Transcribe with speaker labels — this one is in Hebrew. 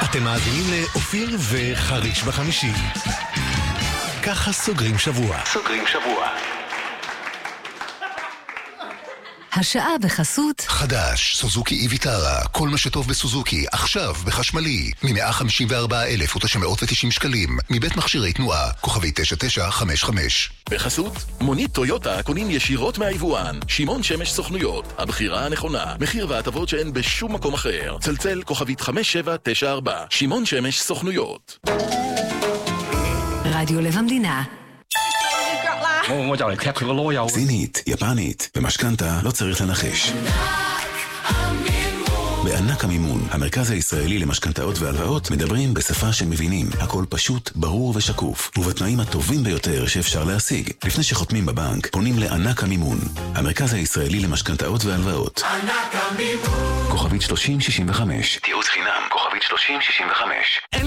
Speaker 1: אתם מאזינים לאופיר וחריש בחמישי. ככה סוגרים שבוע.
Speaker 2: השעה בחסות
Speaker 3: חדש, סוזוקי איביטרה, כל מה שטוב בסוזוקי, עכשיו בחשמלי, מ-154,990 שקלים, מבית מכשירי תנועה, כוכבי 9955.
Speaker 4: בחסות, מונית טויוטה קונים ישירות מהיבואן, שמעון שמש סוכנויות, הבחירה הנכונה, מחיר והטבות שאין בשום מקום אחר. צלצל כוכבית 5794, שמעון שמש סוכנויות.
Speaker 2: רדיו לב המדינה.
Speaker 5: סינית, יפנית, במשכנתה לא צריך לנחש. בענק המימון, המרכז הישראלי למשכנתאות והלוואות, מדברים בשפה שמבינים. הכל פשוט, ברור ושקוף, ובתנאים הטובים ביותר שאפשר להשיג. לפני שחותמים בבנק, פונים לענק המימון, המרכז הישראלי למשכנתאות והלוואות. ענק המימון. כוכבית 3065. תיעוץ חינם, כוכבית 3065.